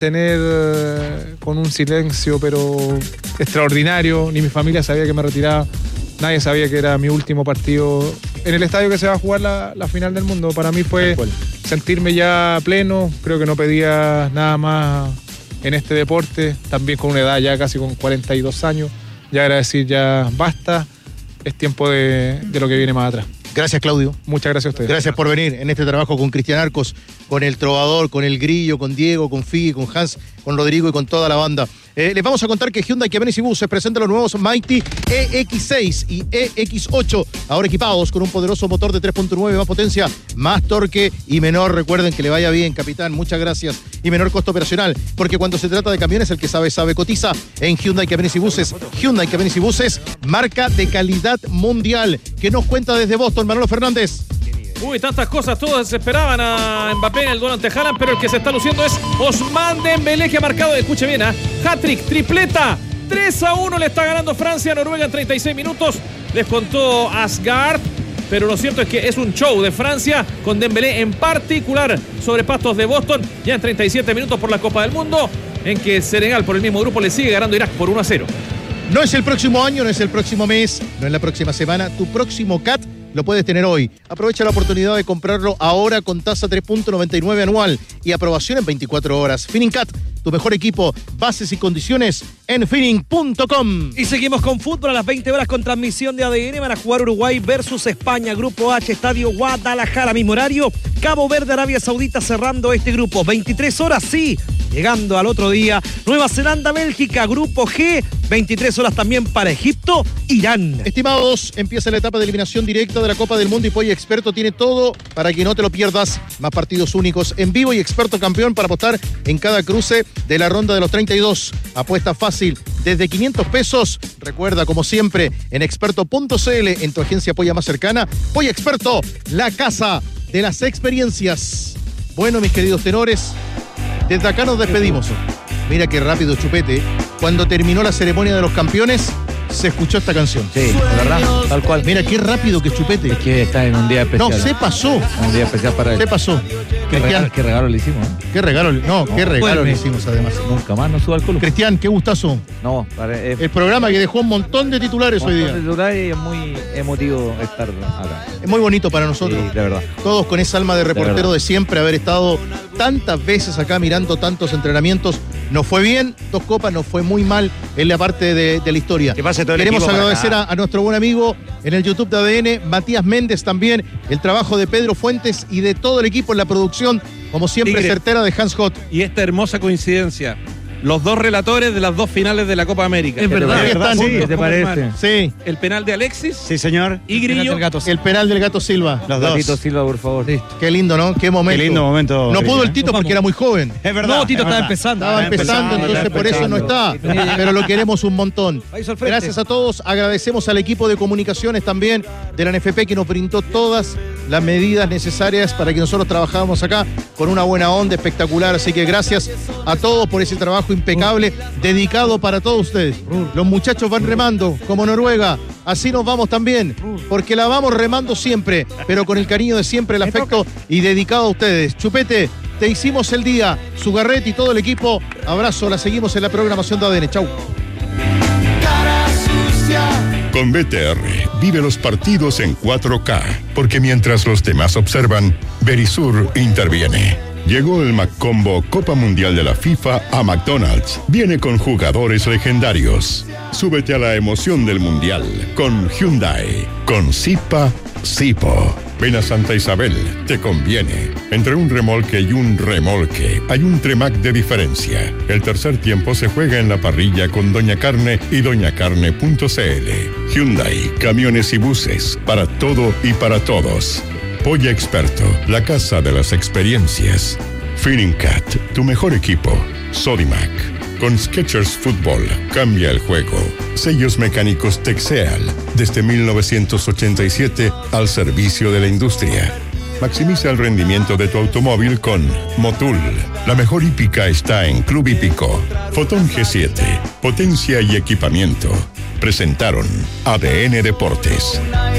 tener con un silencio pero extraordinario. Ni mi familia sabía que me retiraba, nadie sabía que era mi último partido en el estadio que se va a jugar la final del mundo. Para mí fue sentirme ya pleno, creo que no pedía nada más en este deporte, también con una edad ya casi con 42 años, ya era decir ya basta, es tiempo de lo que viene más atrás. Gracias, Claudio. Muchas gracias a ustedes. Gracias por venir en este trabajo con Cristian Arcos, con el Trovador, con el Grillo, con Diego, con Figui, con Hans, con Rodrigo y con toda la banda. Les vamos a contar que Hyundai Cabennes y Buses presenta los nuevos Mighty EX6 y EX8, ahora equipados con un poderoso motor de 3.9, más potencia, más torque y menor, recuerden que le vaya bien, capitán, muchas gracias, y menor costo operacional, porque cuando se trata de camiones, el que sabe, cotiza en Hyundai Cabennes y Buses. Hyundai Cabennes y Buses, marca de calidad mundial, que nos cuenta desde Boston, Manolo Fernández. Uy, tantas cosas, todos esperaban a Mbappé en el duelo ante Haaland, pero el que se está luciendo es Ousmane Dembélé, que ha marcado, escuche bien, hat-trick, tripleta, 3-1 le está ganando Francia a Noruega en 36 minutos, descontó Asgard, pero lo cierto es que es un show de Francia, con Dembélé en particular sobre pastos de Boston, ya en 37 minutos por la Copa del Mundo, en que Senegal por el mismo grupo le sigue ganando a Irak por 1-0. No es el próximo año, no es el próximo mes, no es la próxima semana, tu próximo CAT lo puedes tener hoy. Aprovecha la oportunidad de comprarlo ahora con tasa 3.99 anual y aprobación en 24 horas. FinningCat, tu mejor equipo. Bases y condiciones en finning.com. Y seguimos con fútbol a las 20 horas con transmisión de ADN. Van a jugar Uruguay versus España. Grupo H, Estadio Guadalajara, mismo horario. Cabo Verde, Arabia Saudita cerrando este grupo. 23 horas, sí. Llegando al otro día, Nueva Zelanda, Bélgica, Grupo G, 23 horas también para Egipto, Irán. Estimados, empieza la etapa de eliminación directa de la Copa del Mundo y Polla Experto tiene todo para que no te lo pierdas. Más partidos únicos en vivo y Experto campeón para apostar en cada cruce de la ronda de los 32. Apuesta fácil desde 500 pesos. Recuerda, como siempre, en experto.cl, en tu agencia Polla más cercana. Polla Experto, la casa de las experiencias. Bueno, mis queridos tenores, desde acá nos despedimos. Mira qué rápido, Chupete. Cuando terminó la ceremonia de los campeones, se escuchó esta canción. Sí, la verdad, tal cual. Mira qué rápido que Chupete. Es que está en un día especial. No, se pasó. Un día especial para él. Se pasó. Cristian, qué regalo le hicimos. Qué regalo, qué regalo le hicimos además. Nunca más no suba al culo. Cristian, qué gustazo. No, el programa que dejó un montón de titulares hoy día. Es muy emotivo estar acá. Es muy bonito para nosotros. Sí, de verdad. Todos con esa alma de reportero de siempre, haber estado tantas veces acá mirando tantos entrenamientos. Nos fue bien, 2 copas, nos fue muy mal en la parte de la historia. Que pase todo el Queremos equipo agradecer a nuestro buen amigo en el YouTube de ADN, Matías Méndez también, el trabajo de Pedro Fuentes y de todo el equipo en la producción, como siempre, Tigre, certera de Hans Hott. Y esta hermosa coincidencia. Los 2 relatores de las 2 finales de la Copa América. Es verdad. Ahí están. Sí, ¿te parece? Sí. El penal de Alexis. Sí, señor. Y Grillo. El penal del Gato Silva. Los dos. Tito Silva, por favor. Listo. Qué lindo, ¿no? Qué momento. Qué lindo momento. No pudo el Tito porque era muy joven. Es verdad. No, Tito es estaba verdad. empezando. Estaba empezando, entonces por eso no está. Pero lo queremos un montón. Ahí hizo el frente. Gracias a todos. Agradecemos al equipo de comunicaciones también de la NFP que nos brindó todas las medidas necesarias para que nosotros trabajáramos acá con una buena onda espectacular. Así que gracias a todos por ese trabajo impecable, dedicado para todos ustedes. Los muchachos van remando como Noruega. Así nos vamos también, porque la vamos remando siempre, pero con el cariño de siempre, el afecto y dedicado a ustedes. Chupete, te hicimos el día. Sugarret y todo el equipo. Abrazo, la seguimos en la programación de ADN. Chau. Con BTR, vive los partidos en 4K, porque mientras los demás observan, Verisur interviene. Llegó el McCombo Copa Mundial de la FIFA a McDonald's. Viene con jugadores legendarios. Súbete a la emoción del Mundial con Hyundai. Con Zipa, Zipo. Ven a Santa Isabel, te conviene. Entre un remolque y un remolque, hay un Tremac de diferencia. El tercer tiempo se juega en la parrilla con Doña Carne y doñacarne.cl. Hyundai, camiones y buses, para todo y para todos. Polla Experto, la casa de las experiencias. FinningCat, tu mejor equipo. Sodimac. Con Skechers Fútbol, cambia el juego. Sellos mecánicos Texeal, desde 1987 al servicio de la industria. Maximiza el rendimiento de tu automóvil con Motul. La mejor hípica está en Club Hípico. Fotón G7, potencia y equipamiento. Presentaron ADN Deportes.